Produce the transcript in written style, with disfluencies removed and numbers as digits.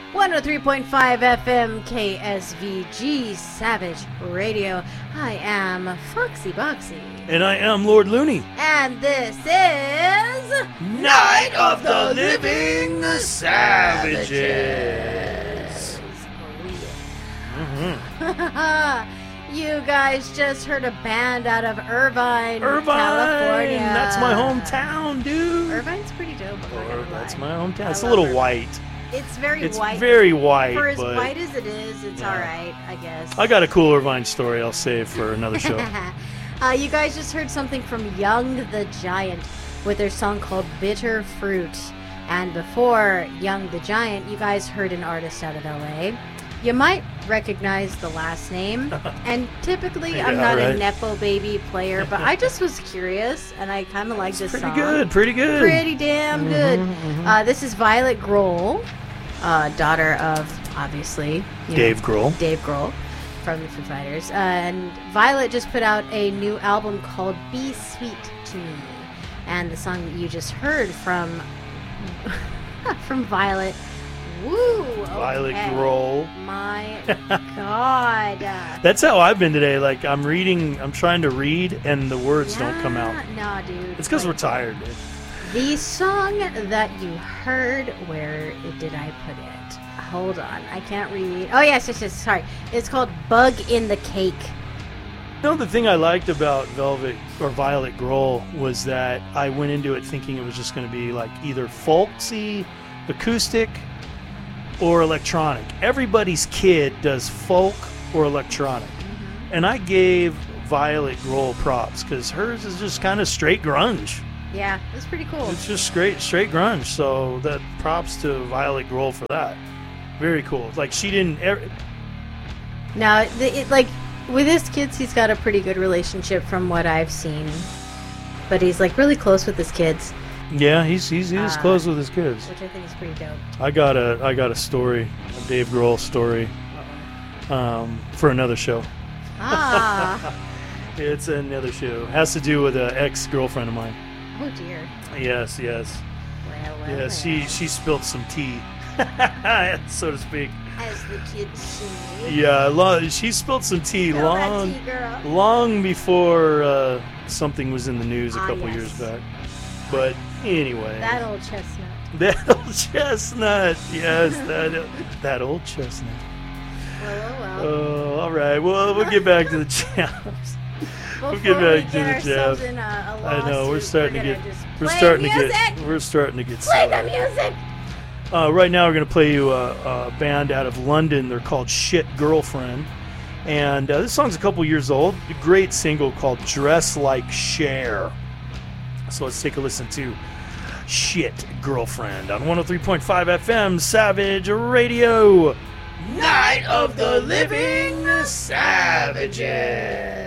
103.5 FM KSVG Savage Radio. I am Foxy Boxy. And I am Lord Looney. And this is... Night of the Living Savages. You guys just heard a band out of Irvine, California. That's my hometown, dude. Irvine's pretty dope. That's my hometown. It's a little white. It's very It's white. very white. For as but white as it is, it's yeah. alright, I guess. I got a cool Irvine story I'll save for another show. You guys just heard something from Young the Giant with their song called Bitter Fruit. And before Young the Giant, you guys heard an artist out of LA. You might recognize the last name. And typically, Yeah, I'm not right. a Nepo Baby player, but I just was curious, and I kind of like this song. Pretty good. Pretty damn good. This is Violet Grohl, daughter of, obviously, Dave Grohl. Dave Grohl from the Foo Fighters. And Violet just put out a new album called Be Sweet to Me. And the song that you just heard from Violet, woo! Violet okay. Grohl. My God. That's how I've been today. Like, I'm trying to read, and the words don't come out. Nah, dude. It's because we're tired, dude. The song that you heard, where did I put it? Hold on, I can't read. Oh, yes, sorry. It's called Bug in the Cake. You know, the thing I liked about Violet Grohl was that I went into it thinking it was just going to be like either folksy, acoustic, or electronic. Everybody's kid does folk or electronic. And I gave Violet Grohl props because hers is just kind of straight grunge. Yeah, it's pretty cool. It's just straight grunge. So that props to Violet Grohl for that. Very cool. Like, she didn't Now, like, with his kids, he's got a pretty good relationship from what I've seen. But he's, like, really close with his kids. Yeah, he's close with his kids. Which I think is pretty dope. I got a story, a Dave Grohl story, for another show. Ah. It's another show. Has to do with an ex-girlfriend of mine. Oh, dear. Yes. Well. She spilled some tea, so to speak. As the kids say. Yeah, she spilled some tea Spill that tea, girl. long before something was in the news a couple yes. years back. But anyway, That old chestnut. that old chestnut. Yes, that old chestnut. Well. Oh, all right. Well, we'll get back to the jams. Before We'll get back to the ourselves jams. in a I know we're lawsuit, starting to gonna get just we're play starting music. to get Play the started. music. Right now we're going to play you a band out of London. They're called Shit Girlfriend. And this song's a couple years old. A great single called Dress Like Cher. So let's take a listen to Shit Girlfriend on 103.5 FM Savage Radio. Night of the Living Savages.